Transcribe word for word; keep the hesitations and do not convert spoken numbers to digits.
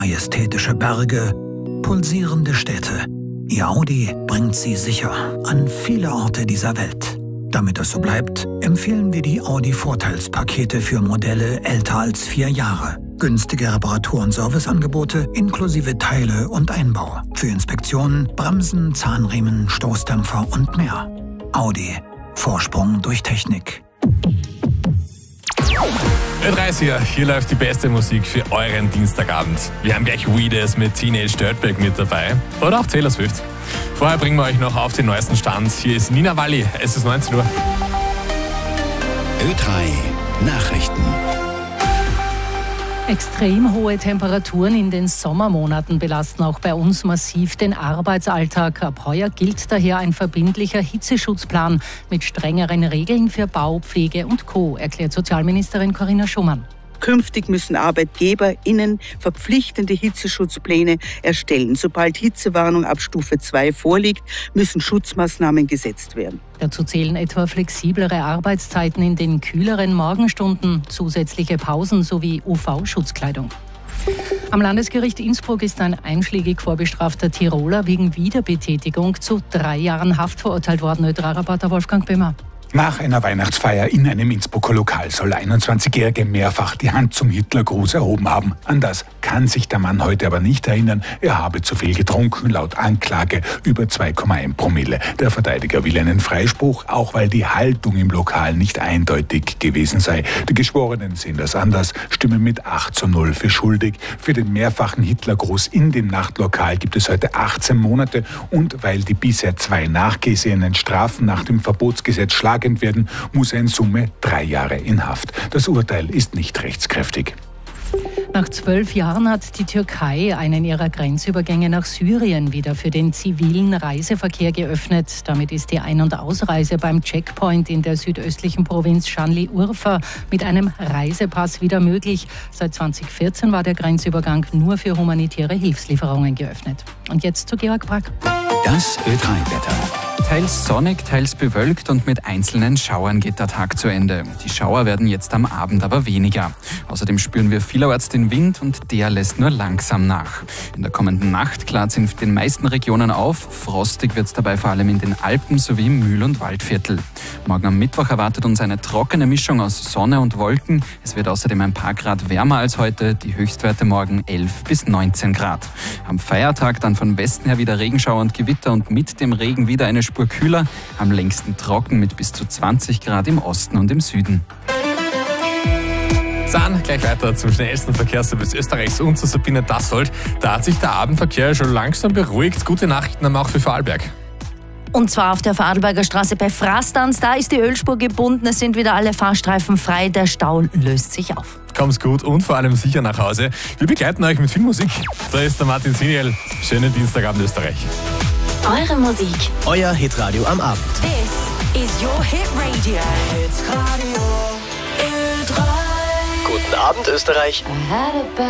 majestätische Berge, pulsierende Städte. Ihr Audi bringt Sie sicher an viele Orte dieser Welt. Damit es so bleibt, empfehlen wir die Audi-Vorteilspakete für Modelle älter als vier Jahre. Günstige Reparatur- und Serviceangebote inklusive Teile und Einbau. Für Inspektionen, Bremsen, Zahnriemen, Stoßdämpfer und mehr. Audi. Vorsprung durch Technik. Ö drei ist hier. Hier läuft die beste Musik für euren Dienstagabend. Wir haben gleich Weedes mit Teenage Dirtbag mit dabei. Oder auch Taylor Swift. Vorher bringen wir euch noch auf den neuesten Stand. Hier ist Nina Walli. Es ist neunzehn Uhr. Ö drei Nachrichten. Extrem hohe Temperaturen in den Sommermonaten belasten auch bei uns massiv den Arbeitsalltag. Ab heuer gilt daher ein verbindlicher Hitzeschutzplan mit strengeren Regeln für Bau, Pflege und Co., erklärt Sozialministerin Corinna Schumann. Künftig müssen ArbeitgeberInnen verpflichtende Hitzeschutzpläne erstellen. Sobald Hitzewarnung ab Stufe zwei vorliegt, müssen Schutzmaßnahmen gesetzt werden. Dazu zählen etwa flexiblere Arbeitszeiten in den kühleren Morgenstunden, zusätzliche Pausen sowie U V-Schutzkleidung. Am Landesgericht Innsbruck ist ein einschlägig vorbestrafter Tiroler wegen Wiederbetätigung zu drei Jahren Haft verurteilt worden. Ö drei Reporter Wolfgang Böhmer. Nach einer Weihnachtsfeier in einem Innsbrucker Lokal soll der einundzwanzigjährige mehrfach die Hand zum Hitlergruß erhoben haben. An das kann sich der Mann heute aber nicht erinnern. Er habe zu viel getrunken, laut Anklage über zwei Komma eins Promille. Der Verteidiger will einen Freispruch, auch weil die Haltung im Lokal nicht eindeutig gewesen sei. Die Geschworenen sehen das anders, stimmen mit acht zu null für schuldig. Für den mehrfachen Hitlergruß in dem Nachtlokal gibt es heute achtzehn Monate. Und weil die bisher zwei nachgesehenen Strafen nach dem Verbotsgesetz schlagen werden, muss er in Summe drei Jahre in Haft. Das Urteil ist nicht rechtskräftig. Nach zwölf Jahren hat die Türkei einen ihrer Grenzübergänge nach Syrien wieder für den zivilen Reiseverkehr geöffnet. Damit ist die Ein- und Ausreise beim Checkpoint in der südöstlichen Provinz Şanlıurfa mit einem Reisepass wieder möglich. Seit zweitausendvierzehn war der Grenzübergang nur für humanitäre Hilfslieferungen geöffnet. Und jetzt zu Georg Brack. Das Ö drei Wetter. Teils sonnig, teils bewölkt und mit einzelnen Schauern geht der Tag zu Ende. Die Schauer werden jetzt am Abend aber weniger. Außerdem spüren wir vielerorts den Wind und der lässt nur langsam nach. In der kommenden Nacht klart es in den meisten Regionen auf. Frostig wird es dabei vor allem in den Alpen sowie im Mühl- und Waldviertel. Morgen am Mittwoch erwartet uns eine trockene Mischung aus Sonne und Wolken. Es wird außerdem ein paar Grad wärmer als heute. Die Höchstwerte morgen elf bis neunzehn Grad. Am Feiertag dann von Westen her wieder Regenschauer und Gewitter und mit dem Regen wieder eine Spur kühler, am längsten trocken mit bis zu zwanzig Grad im Osten und im Süden. Dann gleich weiter zum schnellsten Verkehrsservice Österreichs und zu Sabine Dassold. Da hat sich der Abendverkehr schon langsam beruhigt. Gute Nachrichten haben wir auch für Vorarlberg. Und zwar auf der Vorarlberger Straße bei Frastanz. Da ist die Ölspur gebunden, es sind wieder alle Fahrstreifen frei. Der Stau löst sich auf. Komm's gut und vor allem sicher nach Hause. Wir begleiten euch mit viel Musik. Da ist der Martin Siniel. Schönen Dienstagabend Österreich. Eure Musik. Euer Hitradio am Abend. This is your Hit Radio. Hit Radio Ö drei. Guten Abend, Österreich. I had a bad